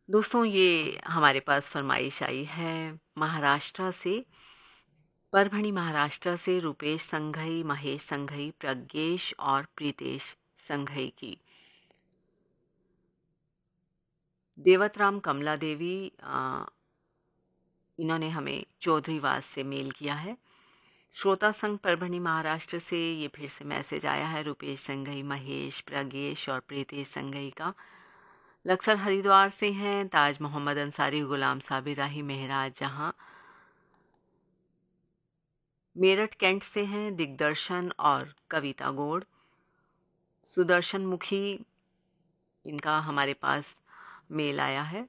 दोस्तों, ये हमारे पास फरमाइश आई है महाराष्ट्र से, परभणी महाराष्ट्र से रूपेश संघई, महेश संघई, प्रज्ञेश और प्रीतेश संघई की। देवतराम कमला देवी इन्होंने हमें चौधरीवास से मेल किया है। श्रोता संघ परभणी महाराष्ट्र से ये फिर से मैसेज आया है रूपेश संघई, महेश, प्रज्ञेश और प्रीतेश संघई का। लक्सर हरिद्वार से हैं ताज मोहम्मद अंसारी, गुलाम साबिर राही, मेहराज जहां। मेरठ कैंट से हैं दिग्दर्शन और कविता गौड़। सुदर्शन मुखी, इनका हमारे पास मेल आया है।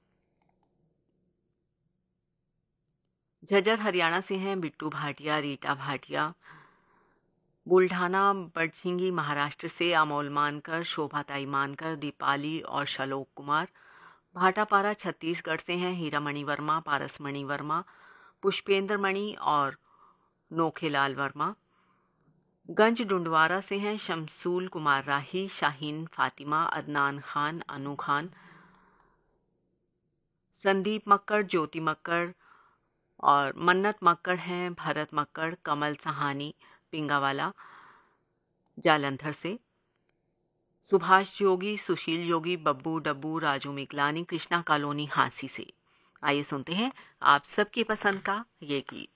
झज्जर हरियाणा से हैं बिट्टू भाटिया, रीटा भाटिया। बुल्ढाना बड़झिंगी महाराष्ट्र से अमोल मानकर, शोभाताई मानकर, दीपाली और शलोक कुमार। भाटापारा छत्तीसगढ़ से हैं हीरामणि वर्मा, पारसमणि वर्मा, पुष्पेंद्र मणि और नोखेलाल वर्मा। गंज डुंडवारा से हैं शमसूल कुमार राही, शाहीन फातिमा, अदनान खान, अनु खान। संदीप मक्कड़, ज्योति मक्कड़ और मन्नत मक्कड़ हैं भरत मक्कड़, कमल सहानी, पिंगावाला जालंधर से। सुभाष जोगी, सुशील जोगी, बब्बू डब्बू, राजू मिकलानी, कृष्णा कॉलोनी हांसी से। आइए सुनते हैं आप सबकी पसंद का ये गीत।